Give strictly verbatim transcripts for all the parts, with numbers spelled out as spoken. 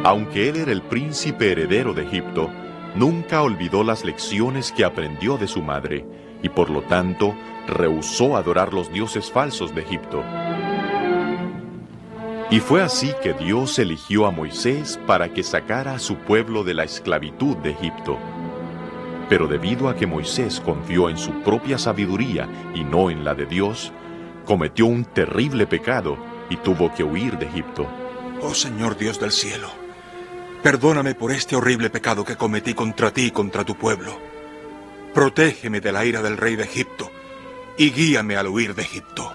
Aunque él era el príncipe heredero de Egipto, nunca olvidó las lecciones que aprendió de su madre, y por lo tanto rehusó adorar los dioses falsos de Egipto. Y fue así que Dios eligió a Moisés para que sacara a su pueblo de la esclavitud de Egipto. Pero debido a que Moisés confió en su propia sabiduría y no en la de Dios, cometió un terrible pecado y tuvo que huir de Egipto. Oh Señor Dios del cielo, perdóname por este horrible pecado que cometí contra ti y contra tu pueblo. Protégeme de la ira del rey de Egipto y guíame al huir de Egipto.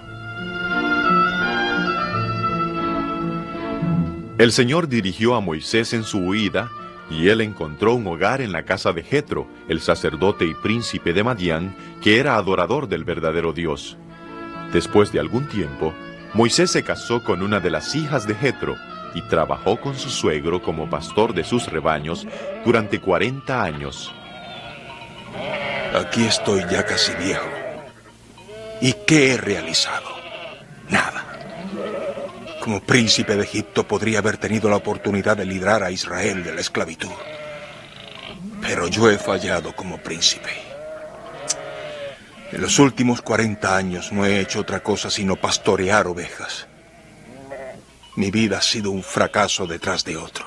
El Señor dirigió a Moisés en su huida, y él encontró un hogar en la casa de Jetro, el sacerdote y príncipe de Madián, que era adorador del verdadero Dios. Después de algún tiempo, Moisés se casó con una de las hijas de Jetro y trabajó con su suegro como pastor de sus rebaños durante cuarenta años. Aquí estoy ya casi viejo. ¿Y qué he realizado? Nada. Como príncipe de Egipto podría haber tenido la oportunidad de librar a Israel de la esclavitud. Pero yo he fallado como príncipe. En los últimos cuarenta años no he hecho otra cosa sino pastorear ovejas. Mi vida ha sido un fracaso detrás de otro.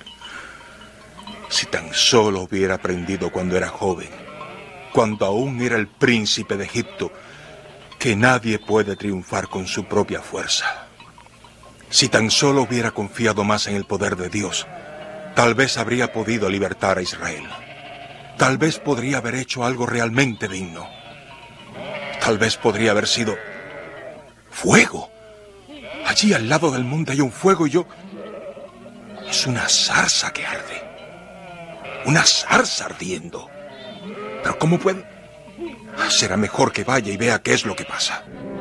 Si tan solo hubiera aprendido cuando era joven, cuando aún era el príncipe de Egipto, que nadie puede triunfar con su propia fuerza. Si tan solo hubiera confiado más en el poder de Dios, tal vez habría podido libertar a Israel. Tal vez podría haber hecho algo realmente digno. Tal vez podría haber sido fuego. Allí al lado del monte hay un fuego y yo... Es una zarza que arde. Una zarza ardiendo. ¿Pero cómo puede? Será mejor que vaya y vea qué es lo que pasa.